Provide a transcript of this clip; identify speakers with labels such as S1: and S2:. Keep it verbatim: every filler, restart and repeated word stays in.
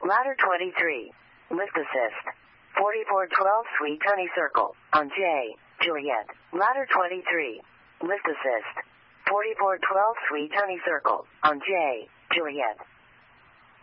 S1: Ladder twenty-three. Lift assist. forty-four twelve Sweet honeycircle. On J. Juliet. Ladder twenty-three. Lift assist. forty-four twelve Sweet honeycircle. On J. Juliet.